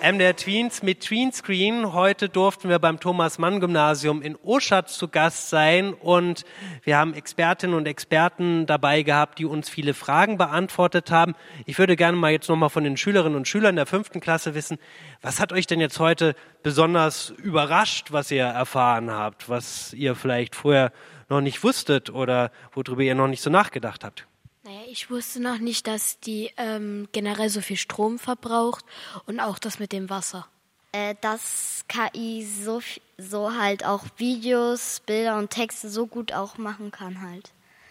MDR Tweens mit Tweenscreen. Heute durften wir beim Thomas-Mann-Gymnasium in Oschatz zu Gast sein und wir haben Expertinnen und Experten dabei gehabt, die uns viele Fragen beantwortet haben. Ich würde gerne mal jetzt nochmal von den Schülerinnen und Schülern der 5. Klasse wissen, was hat euch denn jetzt heute besonders überrascht, was ihr erfahren habt, was ihr vielleicht vorher noch nicht wusstet oder worüber ihr noch nicht so nachgedacht habt? Naja, ich wusste noch nicht, dass die generell so viel Strom verbraucht und auch das mit dem Wasser. Dass KI so halt auch Videos, Bilder und Texte so gut auch machen kann halt.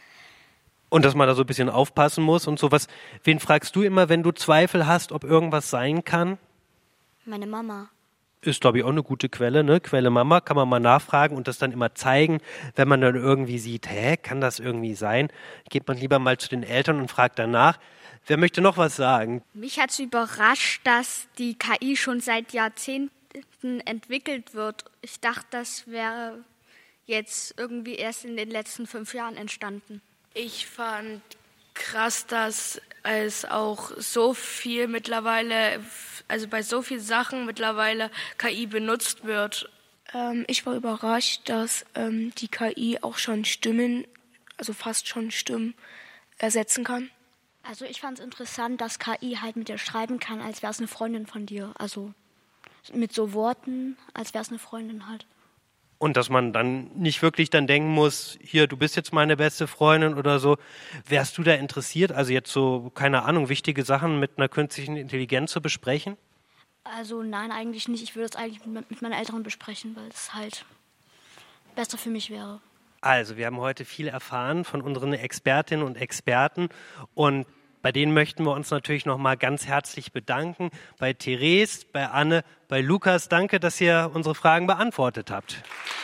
Und dass man da so ein bisschen aufpassen muss und sowas. Wen fragst du immer, wenn du Zweifel hast, ob irgendwas sein kann? Meine Mama. Ist, glaube ich, auch eine gute Quelle, ne? Quelle Mama, kann man mal nachfragen und das dann immer zeigen, wenn man dann irgendwie sieht, kann das irgendwie sein? Geht man lieber mal zu den Eltern und fragt danach. Wer möchte noch was sagen? Mich hat es überrascht, dass die KI schon seit Jahrzehnten entwickelt wird. Ich dachte, das wäre jetzt irgendwie erst in den letzten 5 Jahren entstanden. Ich fand krass, dass es auch so viel mittlerweile, also bei so vielen Sachen mittlerweile KI benutzt wird. Ich war überrascht, dass die KI auch schon Stimmen, also fast schon Stimmen, ersetzen kann. Also ich fand es interessant, dass KI halt mit dir schreiben kann, als wäre es eine Freundin von dir. Also mit so Worten, als wäre es eine Freundin halt. Und dass man dann nicht wirklich dann denken muss, hier, du bist jetzt meine beste Freundin oder so. Wärst du da interessiert, also jetzt so, keine Ahnung, wichtige Sachen mit einer künstlichen Intelligenz zu besprechen? Also nein, eigentlich nicht. Ich würde es eigentlich mit meinen Eltern besprechen, weil es halt besser für mich wäre. Also, wir haben heute viel erfahren von unseren Expertinnen und Experten und bei denen möchten wir uns natürlich nochmal ganz herzlich bedanken. Bei Therese, bei Anne, bei Lukas. Danke, dass ihr unsere Fragen beantwortet habt.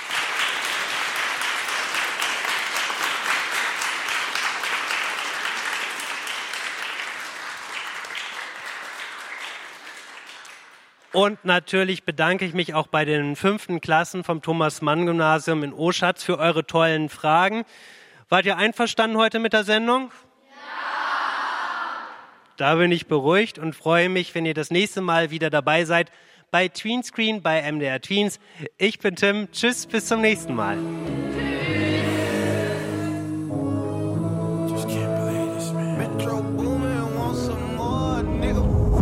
Und natürlich bedanke ich mich auch bei den 5. Klassen vom Thomas-Mann-Gymnasium in Oschatz für eure tollen Fragen. Wart ihr einverstanden heute mit der Sendung? Da bin ich beruhigt und freue mich, wenn ihr das nächste Mal wieder dabei seid bei Tweenscreen bei MDR Tweens. Ich bin Tim. Tschüss, bis zum nächsten Mal.